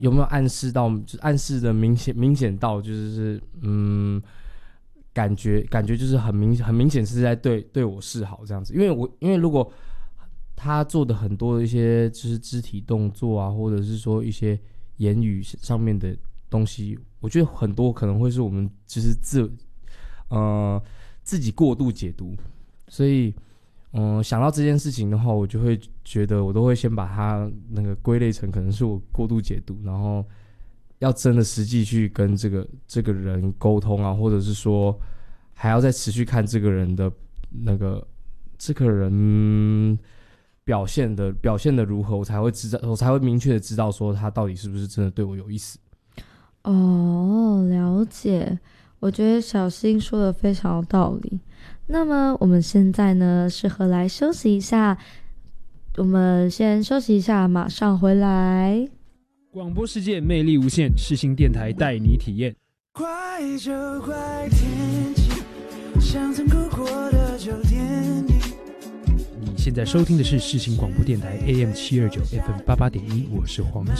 有没有暗示到，就暗示的明显到，就是感觉就是很明显是在对我示好这样子。因为如果他做的很多的一些就是肢体动作啊，或者是说一些言语上面的东西，我觉得很多可能会是我们就是自己过度解读，所以想到这件事情的话，我就会觉得我都会先把它那个归类成可能是我过度解读，然后要真的实际去跟这个人沟通啊，或者是说还要再持续看这个人的那个这个人表现的如何，我才会明确的知道说他到底是不是真的对我有意思。 哦，了解。我觉得小新说的非常有道理。那么我们现在呢，适合来休息一下。我们先休息一下，马上回来。 广播世界魅力无限，世新电台带你体验。 怪就怪天气，像曾哭过的酒店里。 你现在收听的是世新广播电台 AM 729 FM 88.1，我是黄